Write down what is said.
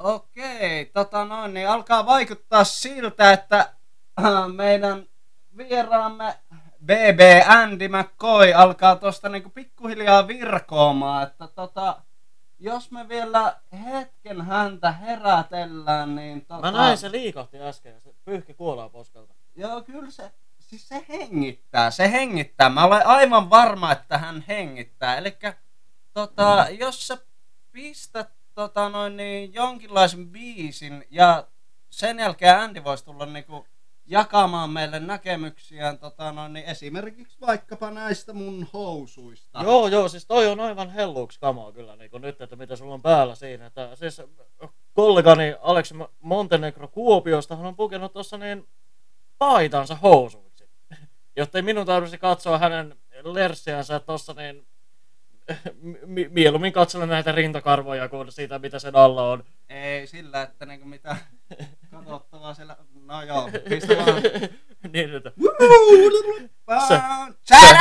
Okei, niin alkaa vaikuttaa siltä, että meidän vieraamme BB Andy McCoy alkaa tosta niinku pikkuhiljaa virkoamaan, että jos me vielä hetken häntä herätellään, niin Mä näin, se liikahti äsken, se pyyhki kuolaa poskelta. Joo, kyllä siis se hengittää. Mä olen aivan varma, että hän hengittää. Elikkä jos sä pistät jonkinlaisen biisin ja sen jälkeen Andy voisi tulla niinku jakamaan meille näkemyksiään esimerkiksi vaikkapa näistä mun housuista. Joo, siis toi on aivan helluuks kamaa kyllä niinku nyt, että mitä sulla on päällä siinä. Että siis kollegani Aleksi Montenegro Kuopiosta hän on pukenut tossa niin paitansa housuiksi. Jottei minun tarvitsisi katsoa hänen lerssiänsä tossa niin mieluummin katsella näitä rintakarvoja kuin siitä mitä sen alla on. Ei sillä, että niinku mitä katsottavaa siellä. No joo, pistä vaan. Niin, että... Shut